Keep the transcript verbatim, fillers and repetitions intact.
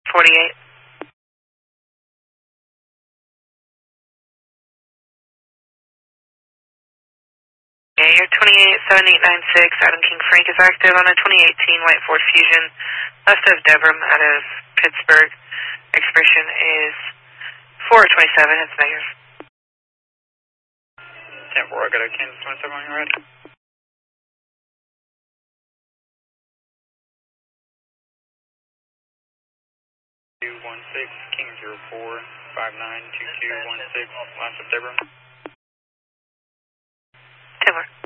forty-eight. Yeah, your twenty-eight seven eight nine six Adam King Frank is active on a twenty eighteen White Ford Fusion west of Devram out of Pittsburgh. Expiration is four twenty-seven. It's negative. ten four, I got a Kansas twenty-seven on your right. two one six, King zero four five nine two two one six, last of Devram. ten four.